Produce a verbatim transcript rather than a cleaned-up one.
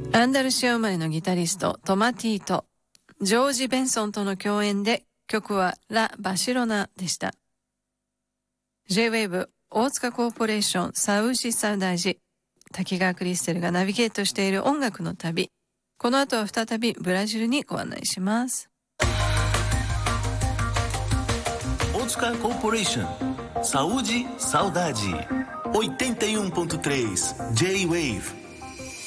アンダルシア生まれのギタリストトマティとジョージ・ベンソンとの共演で曲はラ・バシロナでした。 J-ウェーブ 大塚コーポレーションサウジサウダージ、滝川クリステルがナビゲートしている音楽の旅。この後は再びブラジルにご案内します。 大塚コーポレーションSaúde Saudade oitenta e um ponto três J-Wave